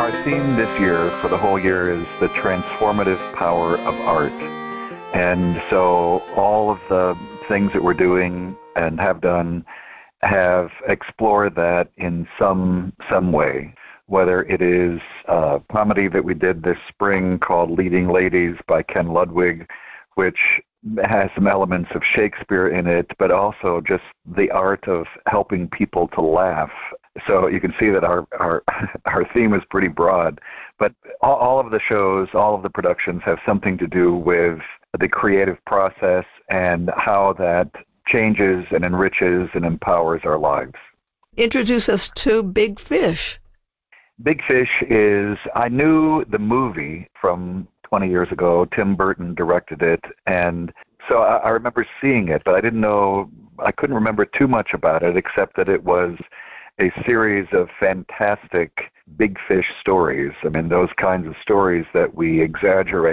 our theme this year for the whole year is the transformative power of art. And so all of the things that we're doing and have done have explored that in some way, whether it is a comedy that we did this spring called Leading Ladies by Ken Ludwig, which has some elements of Shakespeare in it, but also just the art of helping people to laugh. So you can see that our theme is pretty broad, but all of the shows, all of the productions have something to do with the creative process and how that changes and enriches and empowers our lives. Introduce us to Big Fish. Big Fish is, I knew the movie from 20 years ago. Tim Burton directed it, and so I remember seeing it, but I couldn't remember too much about it except that it was a series of fantastic big fish stories. I mean, those kinds of stories that we exaggerate